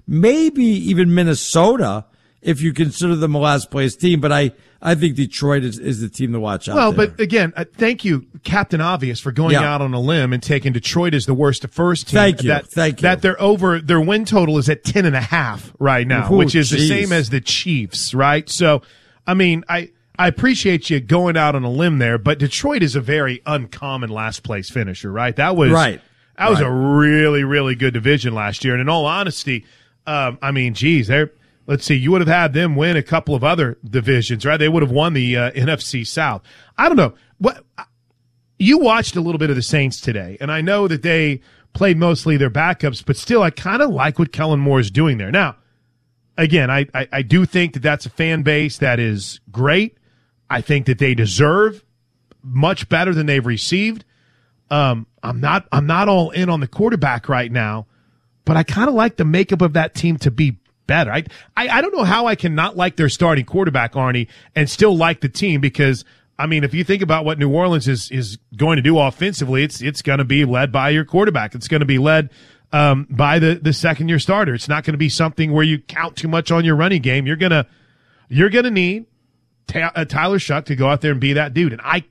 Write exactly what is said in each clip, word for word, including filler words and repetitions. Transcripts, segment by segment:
maybe even Minnesota, if you consider them a last place team. But I, I think Detroit is, is the team to watch out Well, there. but again, uh, thank you, Captain Obvious, for going Yeah. out on a limb and taking Detroit as the worst to first team. Thank you. That, Thank you. That they're over, their win total is at ten and a half right now, Ooh, which is geez. the same as the Chiefs, right? So, I mean, I, I appreciate you going out on a limb there, but Detroit is a very uncommon last place finisher, right? That was, Right. That was Right. a really, really good division last year. And in all honesty, um, I mean, geez, they're, let's see, you would have had them win a couple of other divisions, right? They would have won the uh, N F C South. I don't know. What you watched a little bit of the Saints today, and I know that they played mostly their backups, but still, I kind of like what Kellen Moore is doing there. Now, again, I, I, I do think that that's a fan base that is great. I think that they deserve much better than they've received. Um, I'm not I'm not all in on the quarterback right now, but I kind of like the makeup of that team to be better. I, I I don't know how I can not like their starting quarterback, Arnie, and still like the team because, I mean, if you think about what New Orleans is is going to do offensively, it's it's going to be led by your quarterback. It's going to be led um, by the, the second-year starter. It's not going to be something where you count too much on your running game. You're going to you're gonna need Ta- uh, Tyler Shuck to go out there and be that dude. And I,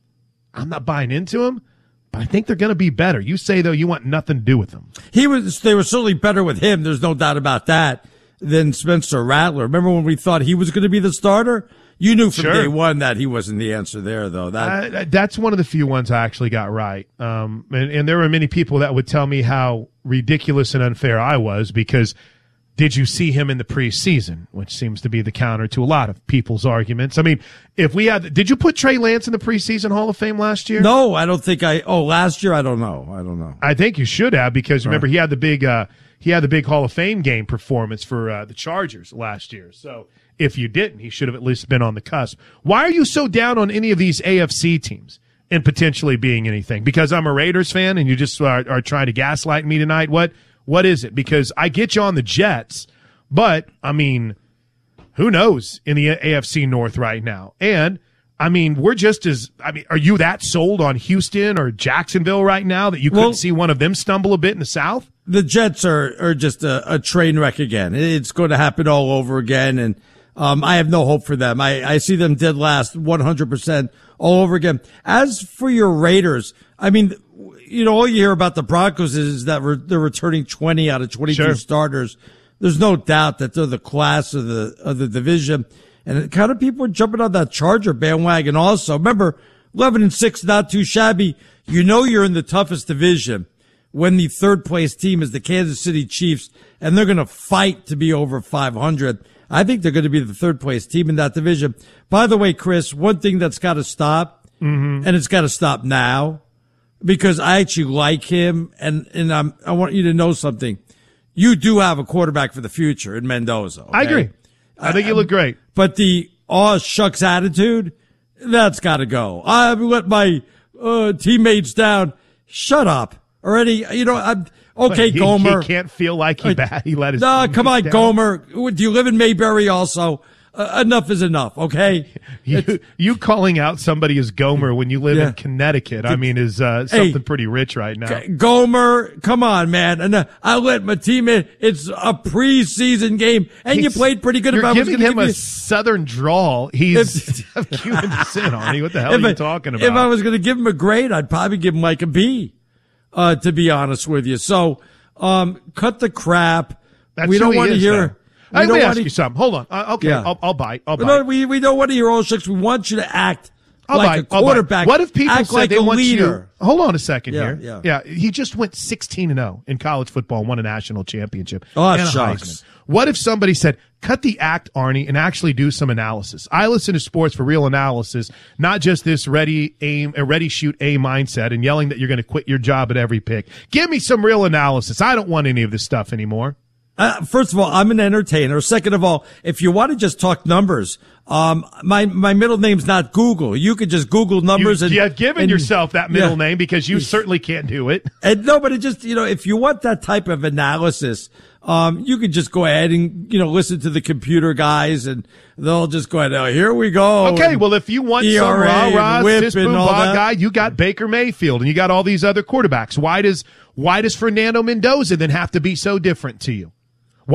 I'm not buying into him. But I think they're going to be better. You say, though, you want nothing to do with them. He was, they were certainly better with him. There's no doubt about that than Spencer Rattler. Remember when we thought he was going to be the starter? You knew from Sure. day one that he wasn't the answer there, though. That, Uh, that's one of the few ones I actually got right. Um, and, and there were many people that would tell me how ridiculous and unfair I was because did you see him in the preseason, which seems to be the counter to a lot of people's arguments. I mean, if we had, did you put Trey Lance in the preseason Hall of Fame last year? no, I don't think I, oh, last year? I don't know. I don't know. I think you should have because remember he had the big uh he had the big Hall of Fame game performance for uh, the Chargers last year. So if you didn't, he should have at least been on the cusp. Why are you so down on any of these A F C teams and potentially being anything? Because I'm a Raiders fan and you just are, are trying to gaslight me tonight. What what is it? Because I get you on the Jets, but I mean, who knows in the A F C North right now? And I mean, we're just as, I mean, are you that sold on Houston or Jacksonville right now that you couldn't Well, see one of them stumble a bit in the South? The Jets are, are just a, a train wreck again. It's going to happen all over again. And, um, I have no hope for them. I, I see them dead last one hundred percent all over again. As for your Raiders, I mean, you know, all you hear about the Broncos is that re- they're returning twenty out of twenty-two Sure. starters. There's no doubt that they're the class of the, of the division. And it kind of people are jumping on that Charger bandwagon also. Remember, eleven and six, not too shabby. You know you're in the toughest division when the third place team is the Kansas City Chiefs, and they're going to fight to be over five hundred. I think they're going to be the third place team in that division. By the way, Chris, one thing that's got to stop, Mm-hmm. and it's got to stop now, because I actually like him, and, and I'm, I want you to know something. You do have a quarterback for the future in Mendoza. Okay? I agree. I think you look great. But the aw shucks attitude, that's got to go. I've let my uh, teammates down. Shut up already. You know, I'm okay, he, Gomer. He can't feel like he bad. He let his. No, come on, down. Gomer. Do you live in Mayberry also? Uh, enough is enough, okay? You, you calling out somebody as Gomer when you live Yeah. in Connecticut, I mean, is uh, something pretty rich right now. Gomer, come on, man. And uh, I let my team in. It's a preseason game, and you He's- played pretty good. You're If I was giving gonna him give a you- southern drawl. He's of Cuban descent, Arnie. What the hell if are you I- talking about? If I was going to give him a grade, I'd probably give him like a B, uh, to be honest with you. So, um, cut the crap. That's we who don't he want to is, hear. though. we Hey, don't let me wanna- ask you something. Hold on. Uh, okay, Yeah. I'll, I'll bite. I'll bite. No, we, we don't want to hear all shucks. We want you to act I'll like bite. a I'll bite. quarterback. What if people act said like they a want leader? you? Hold on a second Yeah, here. yeah. yeah. He just went sixteen and zero in college football and won a national championship. Oh, and a shucks. Heisman. What if somebody said, "Cut the act, Arnie, and actually do some analysis"? I listen to sports for real analysis, not just this ready aim, a ready shoot a mindset and yelling that you're going to quit your job at every pick. Give me some real analysis. I don't want any of this stuff anymore. Uh, first of all, I'm an entertainer. Second of all, if you want to just talk numbers, um, my, my middle name's not Google. You could just Google numbers you, and you have given and- yourself that middle yeah. name because you certainly can't do it. And no, but it just, you know, if you want that type of analysis, um, you could just go ahead and, you know, listen to the computer guys and they'll just go ahead. Oh, here we go. Okay, And well, if you want E some R A and rah-rah, whip sis and boom all bah that. guy, you got Baker Mayfield and you got all these other quarterbacks. Why does, why does Fernando Mendoza then have to be so different to you?